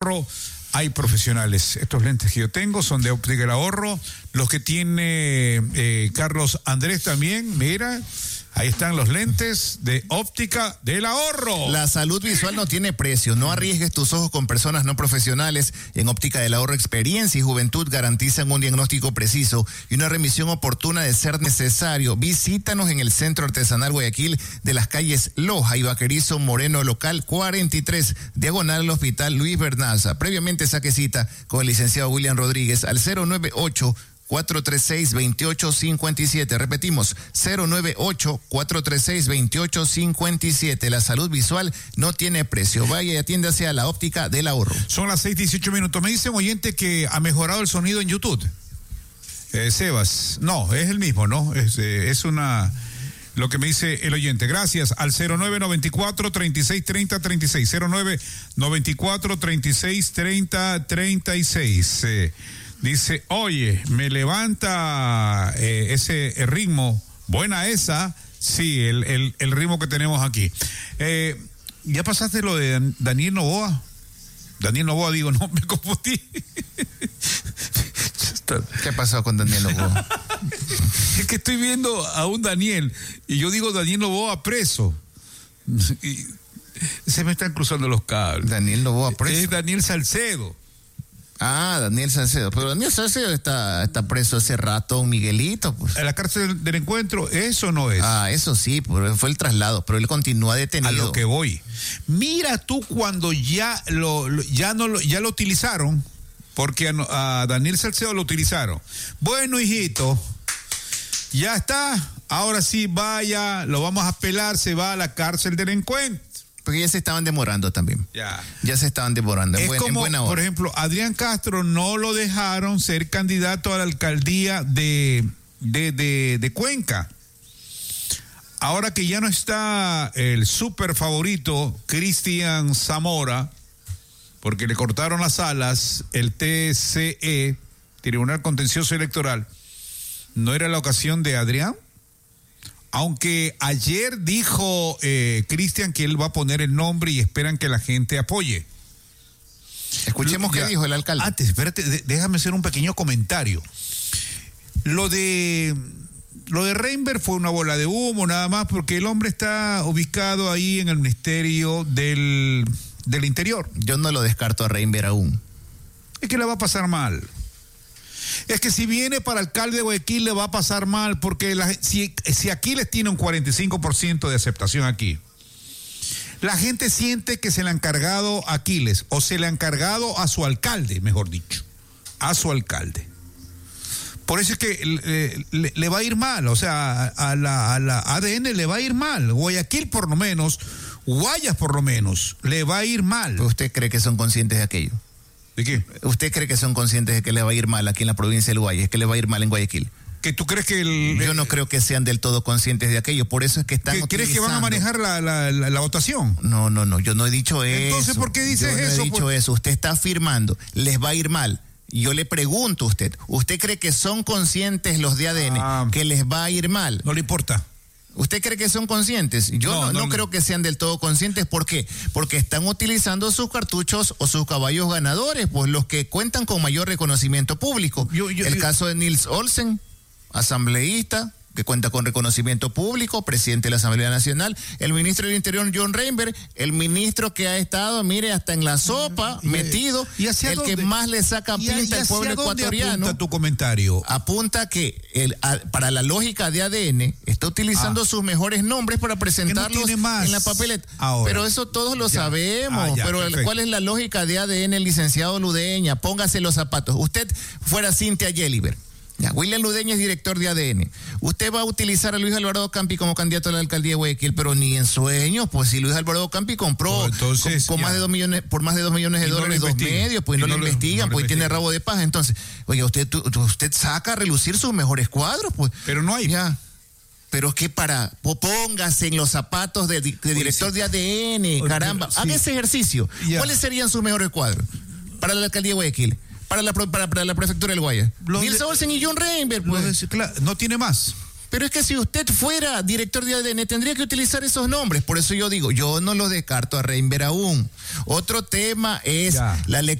hay profesionales. Estos lentes que yo tengo son de Óptica del Ahorro. Los que tiene Carlos Andrés también, mira. Ahí están los lentes de Óptica del Ahorro. La salud visual no tiene precio. No arriesgues tus ojos con personas no profesionales. En Óptica del Ahorro, experiencia y juventud garantizan un diagnóstico preciso y una remisión oportuna de ser necesario. Visítanos en el Centro Artesanal Guayaquil de las calles Loja y Vaquerizo Moreno, local 43, diagonal al Hospital Luis Bernaza. Previamente saque cita con el licenciado William Rodríguez al 098-436-2857. Repetimos, 098-436-2857. La salud visual no tiene precio. Vaya y atiéndase a la Óptica del Ahorro. Son las 6:18. Me dice un oyente que ha mejorado el sonido en YouTube. Sebas, no, es el mismo, ¿no? Es una... Lo que me dice el oyente. Gracias al 0994-3630-36. 0994-3630-36. Dice, oye, me levanta ese ritmo. Buena esa. Sí, el ritmo que tenemos aquí. ¿Ya pasaste lo de Daniel Noboa? Daniel Noboa, digo, no, me confundí. ¿Qué pasó con Daniel Noboa? Es que estoy viendo a un Daniel y yo digo Daniel Noboa preso. Y se me están cruzando los cables. Daniel Noboa preso. Es Daniel Salcedo. Ah, Daniel Salcedo. Pero Daniel Salcedo está preso hace rato, Miguelito. Pues. En la cárcel del Encuentro, eso no es. Ah, eso sí, pero fue el traslado, pero él continúa detenido. A lo que voy. Mira tú cuando ya lo utilizaron, porque a Daniel Salcedo lo utilizaron. Bueno, hijito, ya está. Ahora sí, vaya, lo vamos a pelar, se va a la cárcel del Encuentro. Porque ya se estaban demorando también. Ya se estaban demorando. Es como, en buena hora. Por ejemplo, Adrián Castro no lo dejaron ser candidato a la alcaldía de Cuenca. Ahora que ya no está el súper favorito Cristian Zamora, porque le cortaron las alas, el TCE, Tribunal Contencioso Electoral, ¿no era la ocasión de Adrián? Aunque ayer dijo Cristian que él va a poner el nombre y esperan que la gente apoye. Escuchemos qué dijo el alcalde. Antes, espérate, déjame hacer un pequeño comentario. Lo de Reinberg fue una bola de humo nada más porque el hombre está ubicado ahí en el Ministerio del Interior. Yo no lo descarto a Reinberg aún. Es que le va a pasar mal. Es que si viene para alcalde de Guayaquil le va a pasar mal porque si Aquiles tiene un 45% de aceptación aquí, la gente siente que se le ha encargado a Aquiles o se le ha encargado a su alcalde, mejor dicho, a su alcalde. Por eso es que le va a ir mal, o sea, a la ADN le va a ir mal. Guayaquil por lo menos, Guayas por lo menos, le va a ir mal. ¿Usted cree que son conscientes de aquello? ¿De qué? ¿Usted cree que son conscientes de que le va a ir mal aquí en la provincia del Guayas, que le va a ir mal en Guayaquil? ¿Que tú crees que Yo no creo que sean del todo conscientes de aquello, por eso es que están ¿Crees que van a manejar la votación? No, yo no he dicho eso. Entonces, ¿por qué dices eso? Yo no he dicho eso, usted está afirmando, les va a ir mal. Yo le pregunto a ¿usted cree que son conscientes los de ADN que les va a ir mal? No le importa. ¿Usted cree que son conscientes? Yo no creo que sean del todo conscientes. ¿Por qué? Porque están utilizando sus cartuchos o sus caballos ganadores, pues los que cuentan con mayor reconocimiento público. El caso de Nils Olsen, asambleísta, que cuenta con reconocimiento público, presidente de la Asamblea Nacional, el ministro del Interior, John Reinberg, el ministro que ha estado, mire, hasta en la sopa, metido, el dónde? Que más le saca pinta al pueblo ecuatoriano. Apunta tu comentario? Apunta que para la lógica de ADN está utilizando sus mejores nombres para presentarlos en la papeleta. Ahora, pero eso todos lo sabemos. Pero perfecto. ¿Cuál es la lógica de ADN, licenciado Ludeña? Póngase los zapatos. Usted fuera Cintia Yeliber. William Ludeña es director de ADN. Usted va a utilizar a Luis Alvarado Campi como candidato a la alcaldía de Guayaquil, pero ni en sueños, pues si Luis Alvarado Campi compró con más de 2 millones, por más de $2 millones, dos medios, pues no lo investigan, pues tiene rabo de paja. Entonces, oye, usted saca a relucir sus mejores cuadros, pues. Pero no hay. Ya. Pero es que póngase en los zapatos de director de ADN, caramba. Haga ese ejercicio. ¿Cuáles serían sus mejores cuadros para la alcaldía de Guayaquil? Para la prefectura del Guayas. Nils Olsen y John Reinberg, pues. No tiene más. Pero es que si usted fuera director de ADN, tendría que utilizar esos nombres. Por eso yo digo, yo no los descarto a Reinber aún. Otro tema es la lectura